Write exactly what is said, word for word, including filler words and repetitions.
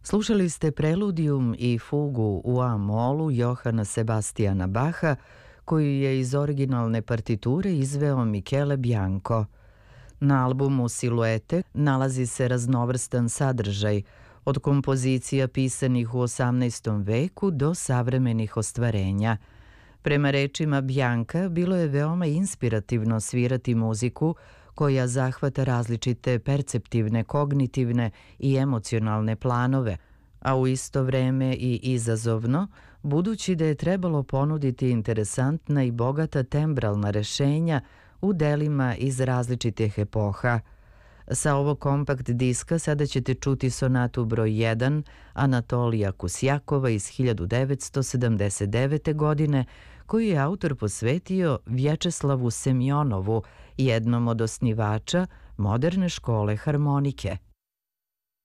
Slušali ste preludijum i fugu u A-molu Johana Sebastijana Baha, koju je iz originalne partiture izveo Michele Bianco. Na albumu Siluete nalazi se raznovrstan sadržaj, od kompozicija pisanih u osamnaestom veku do savremenih ostvarenja. Prema rečima Bianca, bilo je veoma inspirativno svirati muziku koja zahvata različite perceptivne, kognitivne i emocionalne planove, a u isto vreme i izazovno, budući da je trebalo ponuditi interesantna i bogata tembralna rešenja u delima iz različitih epoha. Sa ovog kompakt diska sada ćete čuti sonatu broj jedan Anatolija Kusjakova iz hiljadu devetsto sedamdeset devete. godine, koju je autor posvetio Vječeslavu Semjonovu, jednom od osnivača moderne škole harmonike.